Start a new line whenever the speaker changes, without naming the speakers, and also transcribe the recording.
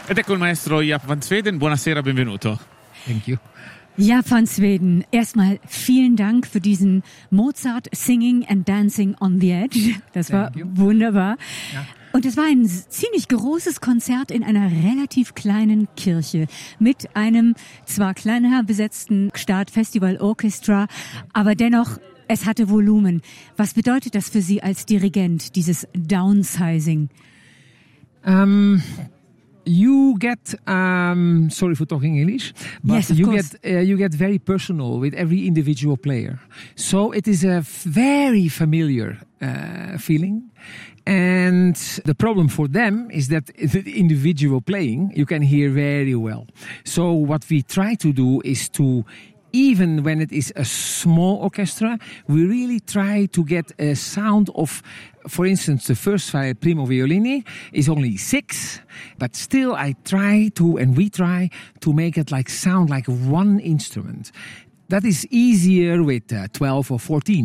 Ed ecco il maestro Jaap van Zweden. Buonasera, benvenuto.
Thank you.
Jaap van Zweden, erstmal vielen Dank für diesen Mozart Singing and Dancing on the Edge. Das war wunderbar.
Ja.
Und es war ein ziemlich großes Konzert in einer relativ kleinen Kirche mit einem zwar kleiner besetzten Staatsfestival Orchestra, aber dennoch, es hatte Volumen. Was bedeutet das für Sie als Dirigent, dieses Downsizing?
You get, sorry for talking English, but
yes, of course.
You get very personal with every individual player. So it is a very familiar feeling. And the problem for them is that the individual playing, you can hear very well. So what we try to do is to, even when it is a small orchestra, we really try to get a sound of, for instance, the first primo violini is only 6, but still we try to make it sound like one instrument. That is easier with 12 or 14.